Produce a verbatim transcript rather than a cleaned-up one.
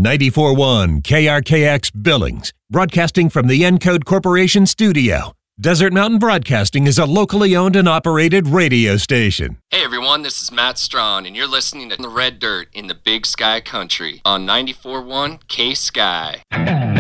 ninety-four point one K R K X Billings, broadcasting from the Encode Corporation studio. Desert Mountain Broadcasting is a locally owned and operated radio station. Hey everyone, this is Matt Strawn, and you're listening to The Red Dirt in the Big Sky Country on ninety-four point one K Sky.